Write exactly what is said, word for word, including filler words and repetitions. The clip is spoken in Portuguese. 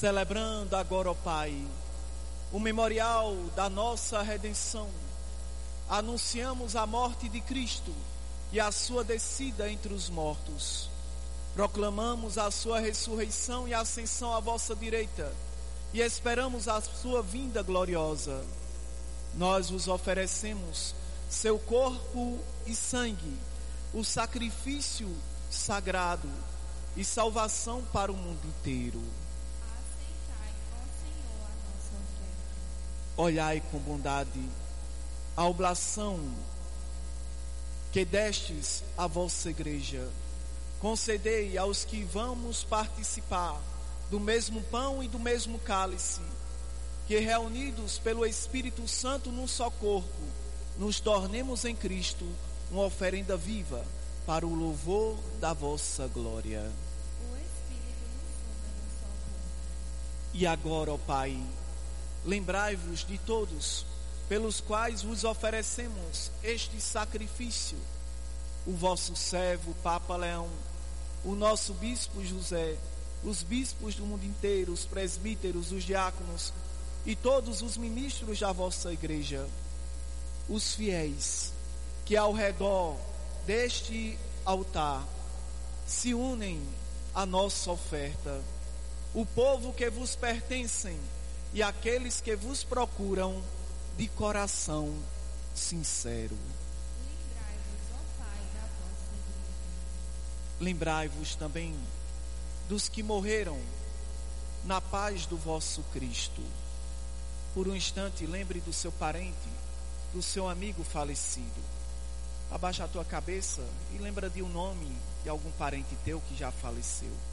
celebrando agora, ó Pai, o memorial da nossa redenção, anunciamos a morte de Cristo e a sua descida entre os mortos. Proclamamos a sua ressurreição e ascensão à vossa direita e esperamos a sua vinda gloriosa. Nós vos oferecemos seu corpo e sangue, o sacrifício sagrado e salvação para o mundo inteiro. Aceitai, ó Senhor, a nossa oferta. Olhai com bondade a oblação que destes à vossa igreja. Concedei aos que vamos participar do mesmo pão e do mesmo cálice, que reunidos pelo Espírito Santo num só corpo, nos tornemos em Cristo uma oferenda viva para o louvor da vossa glória. O Espírito nos une num só corpo. E agora, ó Pai, lembrai-vos de todos pelos quais vos oferecemos este sacrifício, o vosso servo Papa Leão, o nosso bispo José, os bispos do mundo inteiro, os presbíteros, os diáconos e todos os ministros da vossa igreja, os fiéis que ao redor deste altar se unem à nossa oferta, o povo que vos pertencem e aqueles que vos procuram de coração sincero. Livrai-vos, ó Pai, da vossa igreja. Lembrai-vos também dos que morreram na paz do vosso Cristo. Por um instante, lembre do seu parente, do seu amigo falecido. Abaixa a tua cabeça e lembra de um nome de algum parente teu que já faleceu.